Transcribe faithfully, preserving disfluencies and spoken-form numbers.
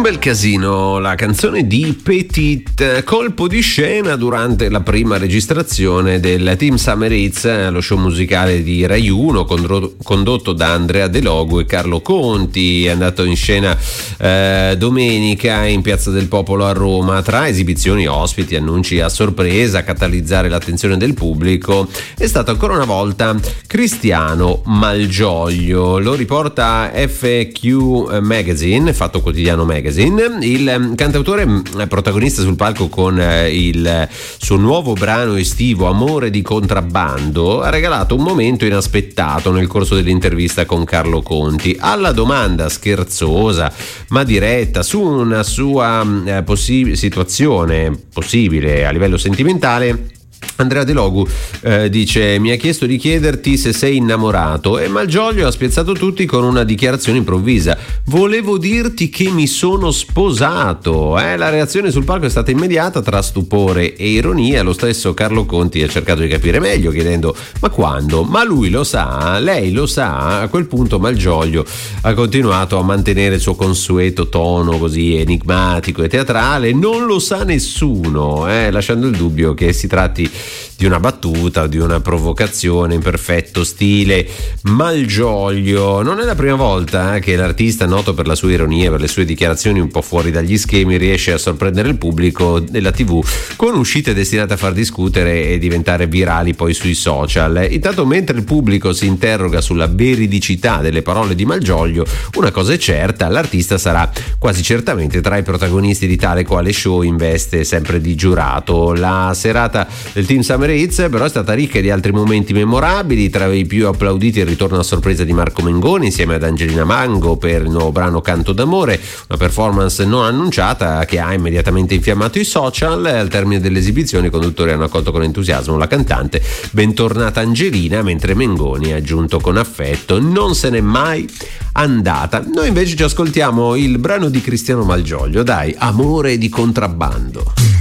bel casino, la canzone di Petit, colpo di scena durante la prima registrazione del Team Summer Hits, lo show musicale di Rai uno condotto da Andrea De Logu e Carlo Conti. È andato in scena eh, domenica in Piazza del Popolo a Roma. Tra esibizioni, ospiti, annunci a sorpresa, a catalizzare l'attenzione del pubblico è stato ancora una volta Cristiano Malgioglio. Lo riporta F Q Magazine, Fatto Quotidiano Magazine. Il cantautore è protagonista sul palco con il suo nuovo brano estivo Amore di contrabbando. Ha regalato un momento inaspettato nel corso dell'intervista con Carlo Conti. Alla domanda scherzosa ma diretta su una sua eh, possi- situazione possibile a livello sentimentale, Andrea De Logu eh, dice: mi ha chiesto di chiederti se sei innamorato, e Malgioglio ha spiazzato tutti con una dichiarazione improvvisa: volevo dirti che mi sono sposato. Eh, la reazione sul palco è stata immediata tra stupore e ironia. Lo stesso Carlo Conti ha cercato di capire meglio chiedendo: ma quando? Ma lui lo sa? Lei lo sa? A quel punto Malgioglio ha continuato a mantenere il suo consueto tono così enigmatico e teatrale: non lo sa nessuno, eh, lasciando il dubbio che si tratti di una battuta, di una provocazione in perfetto stile Malgioglio. Non è la prima volta eh, che l'artista, noto per la sua ironia, per le sue dichiarazioni un po' fuori dagli schemi, riesce a sorprendere il pubblico della tivù con uscite destinate a far discutere e diventare virali poi sui social. Intanto, mentre il pubblico si interroga sulla veridicità delle parole di Malgioglio, una cosa è certa: l'artista sarà quasi certamente tra i protagonisti di tale quale show in veste sempre di giurato. La serata del Team Summer Hits però è stata ricca di altri momenti memorabili. Tra i più applauditi il ritorno a sorpresa di Marco Mengoni insieme ad Angelina Mango per il nuovo brano Canto d'amore, una performance non annunciata che ha immediatamente infiammato i social. Al termine dell'esibizione i conduttori hanno accolto con entusiasmo la cantante bentornata Angelina, mentre Mengoni ha aggiunto con affetto: non se n'è mai andata. Noi invece ci ascoltiamo il brano di Cristiano Malgioglio, dai, Amore di contrabbando.